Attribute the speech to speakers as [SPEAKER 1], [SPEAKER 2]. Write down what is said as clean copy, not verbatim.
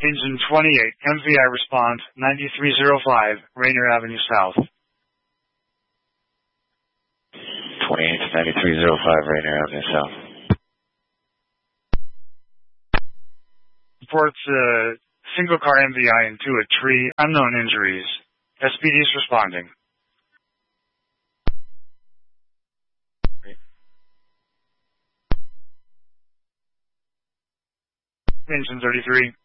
[SPEAKER 1] Engine 28, MVI respond 9305, Rainier Avenue South.
[SPEAKER 2] 28, 9305, Rainier Avenue South.
[SPEAKER 1] Reports single car MVI into a tree, unknown injuries. SPD is responding. Engine 33.